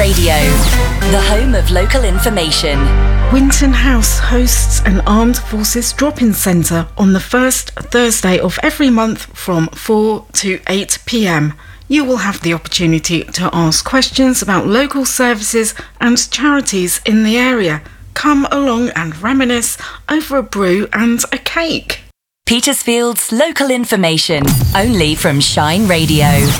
Radio, the home of local information. Winton House hosts an Armed Forces drop-in centre on the first Thursday of every month from 4 to 8 p.m. You will have the opportunity to ask questions about local services and charities in the area. Come along and reminisce over a brew and a cake. Petersfield's local information, only from Shine Radio.